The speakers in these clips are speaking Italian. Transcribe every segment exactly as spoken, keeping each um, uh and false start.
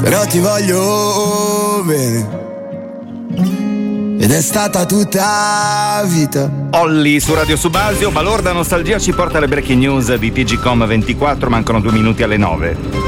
però ti voglio bene. Ed è stata tutta vita. Olli su Radio Subasio, balorda nostalgia ci porta alle breaking news di T G Com ventiquattro, mancano due minuti alle nove.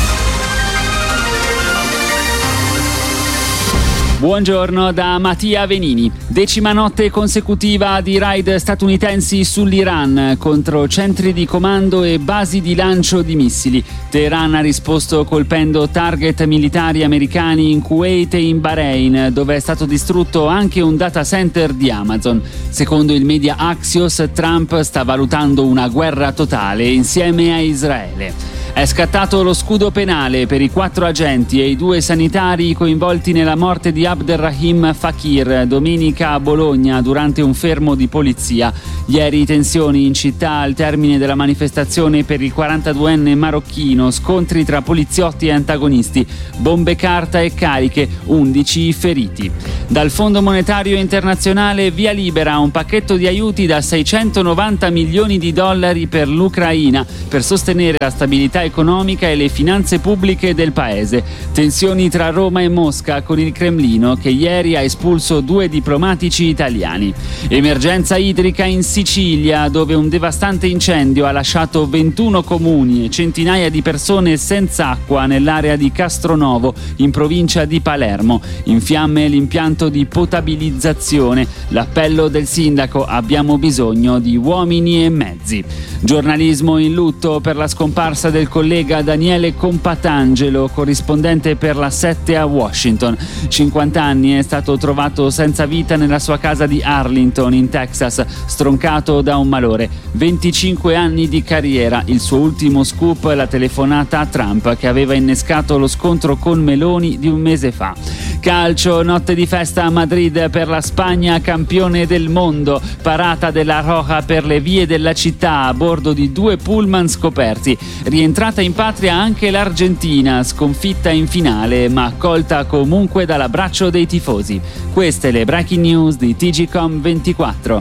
Buongiorno da Mattia Venini. Decima notte consecutiva di raid statunitensi sull'Iran contro centri di comando e basi di lancio di missili. Teheran ha risposto colpendo target militari americani in Kuwait e in Bahrain, dove è stato distrutto anche un data center di Amazon. Secondo il media Axios, Trump sta valutando una guerra totale insieme a Israele. È scattato lo scudo penale per i quattro agenti e i due sanitari coinvolti nella morte di Abderrahim Fakir domenica a Bologna durante un fermo di polizia. Ieri tensioni in città al termine della manifestazione per il quarantaduenne marocchino, scontri tra poliziotti e antagonisti, bombe carta e cariche, undici feriti. Dal Fondo Monetario Internazionale via libera a un pacchetto di aiuti da seicentonovanta milioni di dollari per l'Ucraina per sostenere la stabilità economica e le finanze pubbliche del paese. Tensioni tra Roma e Mosca con il Cremlino che ieri ha espulso due diplomatici italiani. Emergenza idrica in Sicilia, dove un devastante incendio ha lasciato ventuno comuni e centinaia di persone senza acqua nell'area di Castronovo, in provincia di Palermo. In fiamme l'impianto di potabilizzazione. L'appello del sindaco: abbiamo bisogno di uomini e mezzi. Giornalismo in lutto per la scomparsa del collega Daniele Compatangelo, corrispondente per la sette a Washington. cinquanta anni, è stato trovato senza vita nella sua casa di Arlington, in Texas, stroncato da un malore. venticinque anni di carriera, il suo ultimo scoop, la telefonata a Trump che aveva innescato lo scontro con Meloni di un mese fa. Calcio, notte di festa a Madrid per la Spagna campione del mondo, parata della Roja per le vie della città a bordo di due pullman scoperti. Rientrata in patria anche l'Argentina, sconfitta in finale ma accolta comunque dall'abbraccio dei tifosi. Queste le breaking news di T G Com ventiquattro.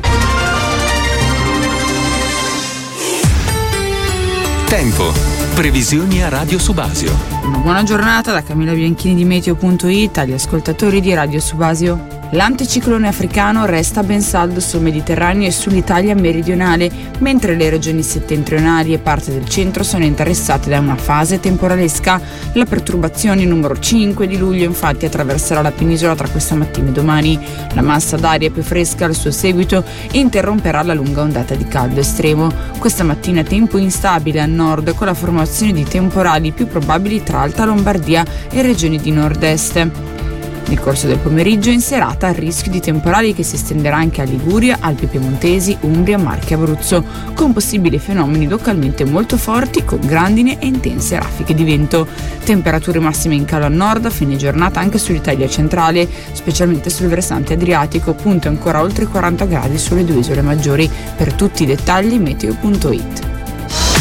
Tempo. Previsioni a Radio Subasio. Una buona giornata da Camilla Bianchini di Meteo punto it agli ascoltatori di Radio Subasio. L'anticiclone africano resta ben saldo sul Mediterraneo e sull'Italia meridionale, mentre le regioni settentrionali e parte del centro sono interessate da una fase temporalesca. La perturbazione numero cinque di luglio infatti attraverserà la penisola tra questa mattina e domani. La massa d'aria più fresca al suo seguito interromperà la lunga ondata di caldo estremo. Questa mattina tempo instabile a nord con la formazione di temporali più probabili tra Alta Lombardia e regioni di nord-est. Nel corso del pomeriggio in serata il rischio di temporali che si estenderà anche a Liguria, Alpi Piemontesi, Umbria, Marche e Abruzzo, con possibili fenomeni localmente molto forti con grandine e intense raffiche di vento. Temperature massime in calo a nord a fine giornata anche sull'Italia centrale, specialmente sul versante adriatico, punte ancora oltre i quaranta gradi sulle due isole maggiori. Per tutti i dettagli meteo punto it.